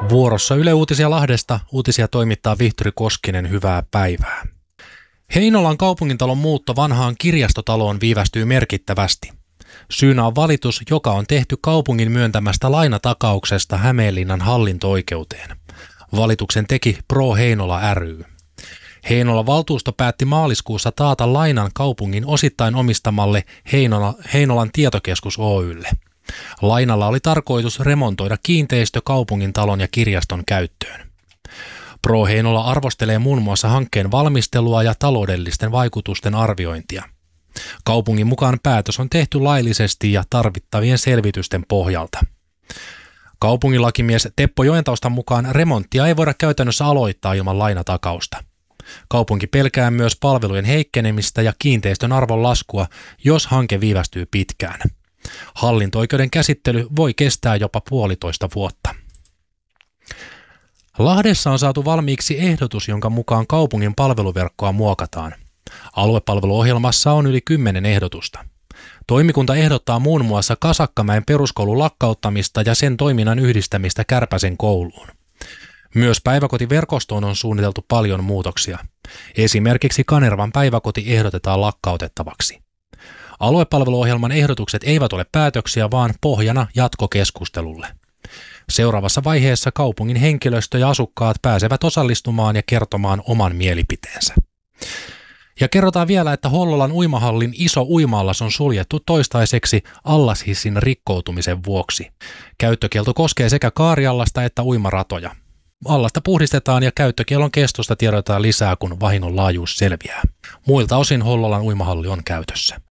Vuorossa Yle Uutisia Lahdesta. Uutisia toimittaa Vihtori Koskinen. Hyvää päivää. Heinolan kaupungintalon muutto vanhaan kirjastotaloon viivästyy merkittävästi. Syynä on valitus, joka on tehty kaupungin myöntämästä lainatakauksesta Hämeenlinnan hallinto-oikeuteen. Valituksen teki Pro Heinola ry. Heinolan valtuusto päätti maaliskuussa taata lainan kaupungin osittain omistamalle Heinolan tietokeskus Oy:lle. Lainalla oli tarkoitus remontoida kiinteistö kaupungin talon ja kirjaston käyttöön. Pro Heinola arvostelee muun muassa hankkeen valmistelua ja taloudellisten vaikutusten arviointia. Kaupungin mukaan päätös on tehty laillisesti ja tarvittavien selvitysten pohjalta. Kaupunginlakimies Teppo Joentaustan mukaan remonttia ei voida käytännössä aloittaa ilman lainatakausta. Kaupunki pelkää myös palvelujen heikkenemistä ja kiinteistön arvon laskua, jos hanke viivästyy pitkään. Hallinto-oikeuden käsittely voi kestää jopa 1,5 vuotta. Lahdessa on saatu valmiiksi ehdotus, jonka mukaan kaupungin palveluverkkoa muokataan. Aluepalveluohjelmassa on yli 10 ehdotusta. Toimikunta ehdottaa muun muassa Kasakkamäen peruskoulun lakkauttamista ja sen toiminnan yhdistämistä Kärpäsen kouluun. Myös päiväkotiverkostoon on suunniteltu paljon muutoksia. Esimerkiksi Kanervan päiväkoti ehdotetaan lakkautettavaksi. Aluepalveluohjelman ehdotukset eivät ole päätöksiä, vaan pohjana jatkokeskustelulle. Seuraavassa vaiheessa kaupungin henkilöstö ja asukkaat pääsevät osallistumaan ja kertomaan oman mielipiteensä. Ja kerrotaan vielä, että Hollolan uimahallin iso uima-allas on suljettu toistaiseksi allashissin rikkoutumisen vuoksi. Käyttökielto koskee sekä kaariallasta että uimaratoja. Allasta puhdistetaan ja käyttökielon kestosta tiedotetaan lisää, kun vahingon laajuus selviää. Muilta osin Hollolan uimahalli on käytössä.